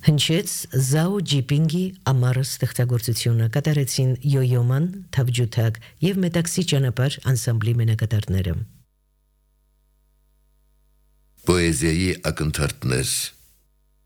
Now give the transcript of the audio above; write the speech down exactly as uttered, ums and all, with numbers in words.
Հնչեց Զաո Ջիպինգի ամառը ստեղծագործությունը, կատարեցին Յոյոման, Թավջութակ և Մետաքսի ճանապարհ անսամբլի մենակատարները։ Պոեզիայի ակնթարթներ